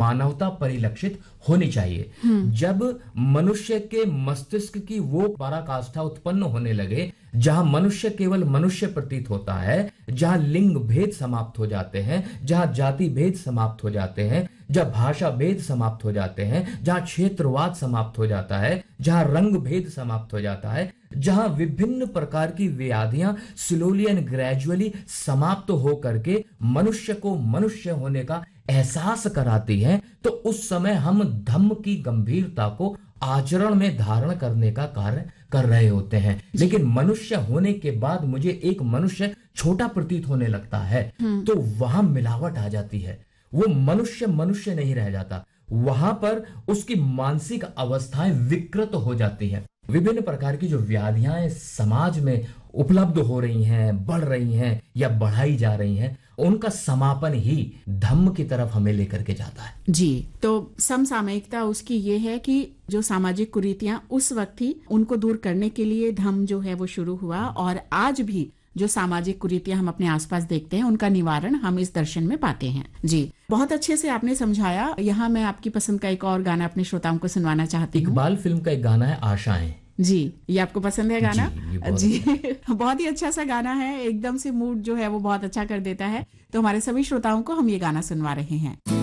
मानवता परिलक्षित होनी चाहिए। जब मनुष्य के मस्तिष्क की वो पराकाष्ठा उत्पन्न होने लगे जहां मनुष्य केवल मनुष्य प्रतीत होता है, जहां लिंग भेद समाप्त हो जाते हैं, जहां जाति भेद समाप्त हो जाते हैं, जब भाषा भेद समाप्त हो जाते हैं, जहां क्षेत्रवाद समाप्त हो जाता है, जहां रंग भेद समाप्त हो जाता है, जहां विभिन्न प्रकार की व्याधियां स्लोली एंड ग्रेजुअली समाप्त हो करके मनुष्य को मनुष्य होने का एहसास कराती हैं, तो उस समय हम धम्म की गंभीरता को आचरण में धारण करने का कार्य कर रहे होते हैं। लेकिन मनुष्य होने के बाद मुझे एक मनुष्य छोटा प्रतीत होने लगता है, तो वहां मिलावट आ जाती है। वो मनुष्य मनुष्य नहीं रह जाता, वहां पर उसकी मानसिक अवस्थाएं विकृत हो जाती हैं। विभिन्न प्रकार की जो व्याधियां समाज में उपलब्ध हो रही हैं, बढ़ रही हैं या बढ़ाई जा रही हैं, उनका समापन ही धम्म की तरफ हमें लेकर के जाता है। जी, तो समसामयिकता उसकी ये है कि जो सामाजिक कुरीतियां उस वक्त थी उनको दूर करने के लिए धम्म जो है वो शुरू हुआ, और आज भी जो सामाजिक कुरीतियां हम अपने आसपास देखते हैं उनका निवारण हम इस दर्शन में पाते हैं। जी, बहुत अच्छे से आपने समझाया। यहाँ मैं आपकी पसंद का एक और गाना अपने श्रोताओं को सुनवाना चाहती हूँ। इकबाल फिल्म का एक गाना है आशाएं। जी, ये आपको पसंद है गाना? जी, बहुत ही अच्छा सा गाना है, एकदम से मूड जो है वो बहुत अच्छा कर देता है। तो हमारे सभी श्रोताओं को हम ये गाना सुनवा रहे हैं।